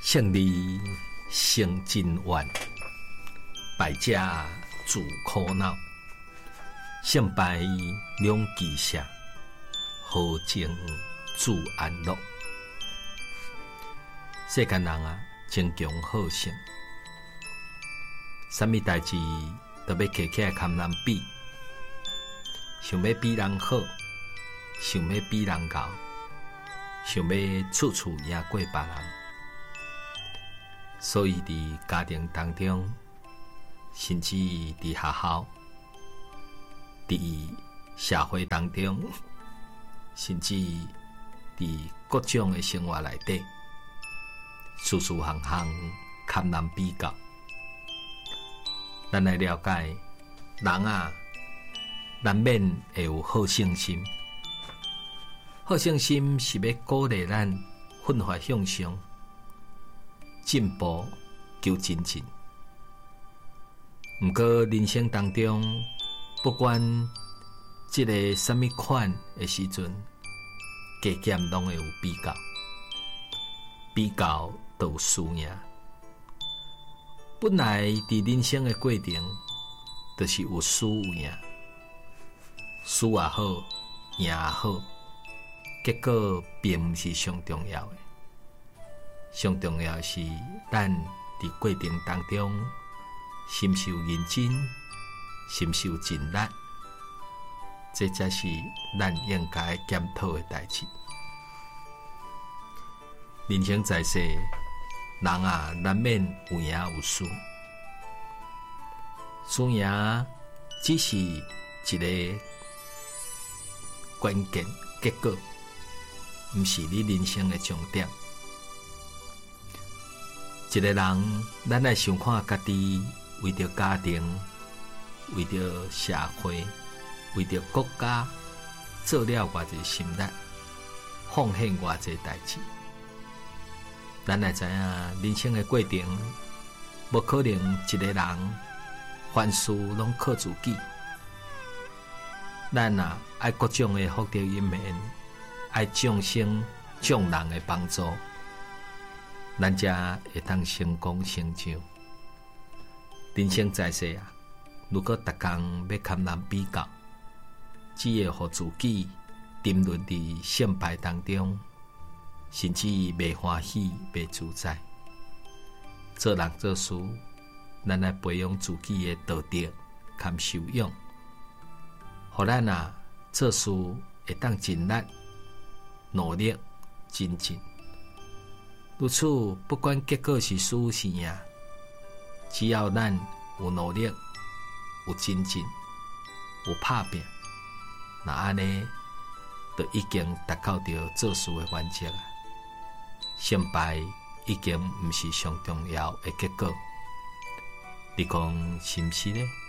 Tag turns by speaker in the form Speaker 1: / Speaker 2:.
Speaker 1: 胜利生真怨，败者自苦恼。胜败两kỳ舍，好情自安乐。世间人啊，争强好胜，啥物代志都要摕起来堪人比，想要比人好，想要比人高，想要处处赢过别人。所以伫家庭当中，甚至伫学校、伫社会当中，甚至伫各种的生活内底，事事项项堪人比较。咱来了解，人啊，难免会有好胜心。好胜心是要鼓励咱奋发向上，进步求精进。不过人生当中，不管这个什么款的时阵，加减拢会有比较，比较就有输赢。本来伫人生的过程，就是有输有赢，输也好，赢也好，结果并不是上重要的。上重要是咱伫过程当中，心受认真，心受尽力，这才是咱应该检讨的代志。人生在世，人啊，难免有赢有输，输赢只是一个关键结果，不是你人生的重点。一个人，咱来想看家己为着家庭、为着社会、为着国家，做了偌济心力，奉献偌济代志。咱来知影，人生的过程，无可能一个人凡事拢靠自己。咱啊，爱各种的福德因缘，爱众生众人的帮助。咱才会当成功成就。人生在世啊，如果逐工要堪人比较，只会互自己沉沦伫胜败当中，甚至袂欢喜、袂自在。做人做事，咱来培养自己的道德含修养，互咱啊做事会当尽力、努力、精进。如此，不管结果是输是赢，只要咱有努力、有精进、有打拼，那安尼就已经达到着做事的原则啊。胜败已经不是上重要的结果，你讲是不是呢？